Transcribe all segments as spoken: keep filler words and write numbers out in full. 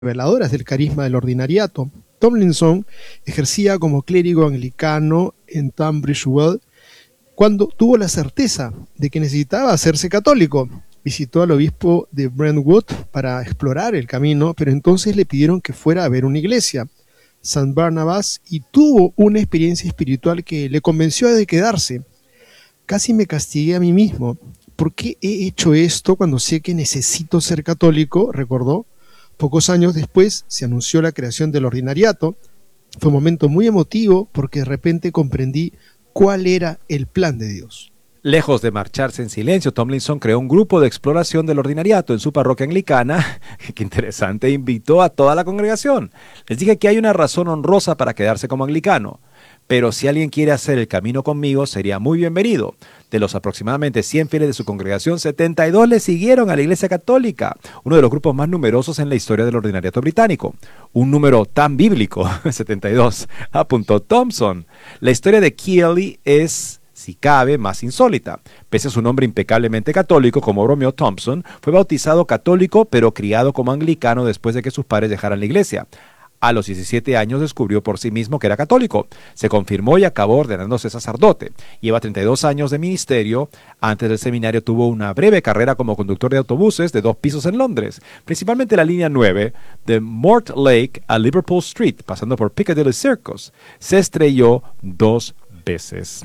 reveladoras del carisma del ordinariato. Tomlinson ejercía como clérigo anglicano en Tunbridge Wells cuando tuvo la certeza de que necesitaba hacerse católico. Visitó al obispo de Brentwood para explorar el camino, pero entonces le pidieron que fuera a ver una iglesia, Saint Barnabas, y tuvo una experiencia espiritual que le convenció de quedarse. Casi me castigué a mí mismo. ¿Por qué he hecho esto cuando sé que necesito ser católico?, recordó. Pocos años después se anunció la creación del ordinariato. Fue un momento muy emotivo porque de repente comprendí cuál era el plan de Dios. Lejos de marcharse en silencio, Tomlinson creó un grupo de exploración del ordinariato en su parroquia anglicana. Qué interesante, invitó a toda la congregación. Les dije que hay una razón honrosa para quedarse como anglicano, pero si alguien quiere hacer el camino conmigo, sería muy bienvenido. De los aproximadamente cien fieles de su congregación, setenta y dos le siguieron a la Iglesia Católica, uno de los grupos más numerosos en la historia del ordinariato británico. Un número tan bíblico, setenta y dos, apuntó Thompson. La historia de Keeley es, si cabe, más insólita. Pese a su nombre impecablemente católico, como Romeo Thompson, fue bautizado católico, pero criado como anglicano después de que sus padres dejaran la iglesia. A los diecisiete años descubrió por sí mismo que era católico. Se confirmó y acabó ordenándose sacerdote. Lleva treinta y dos años de ministerio. Antes del seminario tuvo una breve carrera como conductor de autobuses de dos pisos en Londres, principalmente la línea nueve de Mortlake a Liverpool Street, pasando por Piccadilly Circus. Se estrelló dos veces.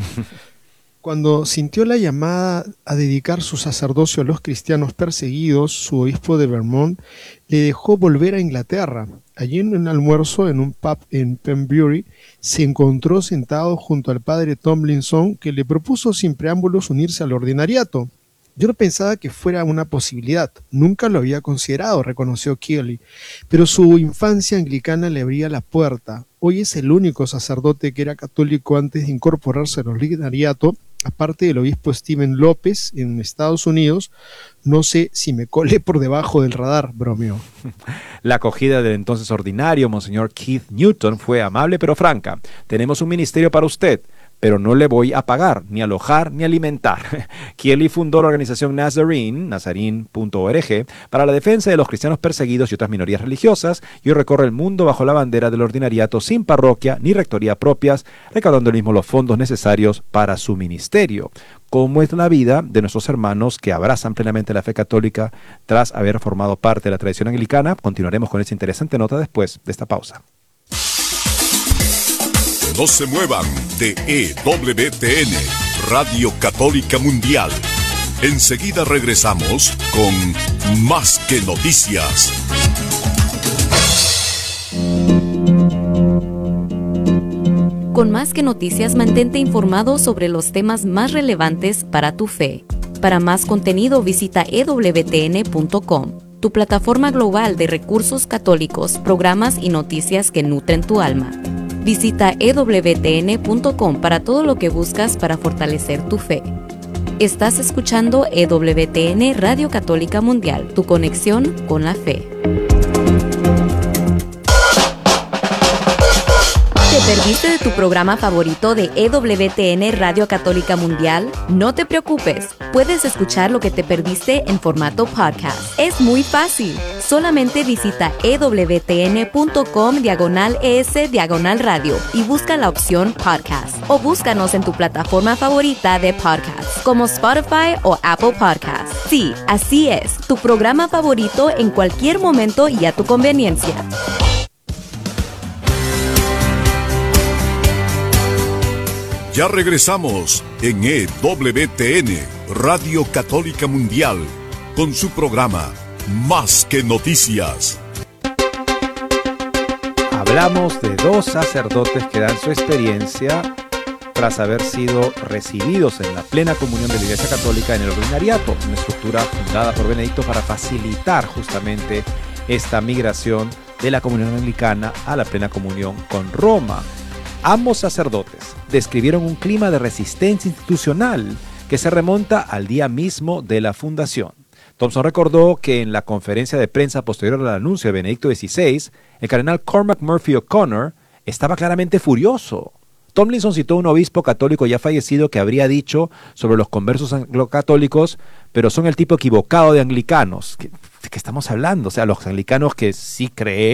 Cuando sintió la llamada a dedicar su sacerdocio a los cristianos perseguidos, su obispo de Vermont le dejó volver a Inglaterra. Allí en un almuerzo en un pub en Pembury se encontró sentado junto al padre Tomlinson, que le propuso sin preámbulos unirse al ordinariato. Yo no pensaba que fuera una posibilidad, nunca lo había considerado, reconoció Keeley, pero su infancia anglicana le abría la puerta. Hoy es el único sacerdote que era católico antes de incorporarse al ordinariato, aparte del obispo Stephen López en Estados Unidos. No sé si me colé por debajo del radar, bromeó. La acogida del entonces ordinario, Monseñor Keith Newton, fue amable pero franca. Tenemos un ministerio para usted, pero no le voy a pagar, ni alojar, ni alimentar. Keeley fundó la organización Nazarene, nazarene punto org, para la defensa de los cristianos perseguidos y otras minorías religiosas, y hoy recorre el mundo bajo la bandera del ordinariato sin parroquia ni rectoría propias, recaudando él mismo los fondos necesarios para su ministerio. ¿Cómo es la vida de nuestros hermanos que abrazan plenamente la fe católica tras haber formado parte de la tradición anglicana? Continuaremos con esta interesante nota después de esta pausa. No se muevan de E W T N, Radio Católica Mundial. Enseguida regresamos con Más que Noticias. Con Más que Noticias, mantente informado sobre los temas más relevantes para tu fe. Para más contenido, visita e w t n punto com, tu plataforma global de recursos católicos, programas y noticias que nutren tu alma. Visita e w t n punto com para todo lo que buscas para fortalecer tu fe. Estás escuchando E W T N Radio Católica Mundial, tu conexión con la fe. ¿Te perdiste de tu programa favorito de E W T N Radio Católica Mundial? No te preocupes, puedes escuchar lo que te perdiste en formato podcast. Es muy fácil. Solamente visita e w t n punto com diagonal es diagonal radio y busca la opción podcast. O búscanos en tu plataforma favorita de podcast, como Spotify o Apple Podcasts. Sí, así es, tu programa favorito en cualquier momento y a tu conveniencia. Ya regresamos en E W T N, Radio Católica Mundial, con su programa Más que Noticias. Hablamos de dos sacerdotes que dan su experiencia tras haber sido recibidos en la plena comunión de la Iglesia Católica en el ordinariato, una estructura fundada por Benedicto para facilitar justamente esta migración de la comunión anglicana a la plena comunión con Roma. Ambos sacerdotes describieron un clima de resistencia institucional que se remonta al día mismo de la fundación. Thompson recordó que en la conferencia de prensa posterior al anuncio de Benedicto dieciséis, el cardenal Cormac Murphy O'Connor estaba claramente furioso. Tomlinson citó a un obispo católico ya fallecido que habría dicho sobre los conversos anglocatólicos, pero son el tipo equivocado de anglicanos. ¿Qué, de qué estamos hablando? O sea, los anglicanos que sí creen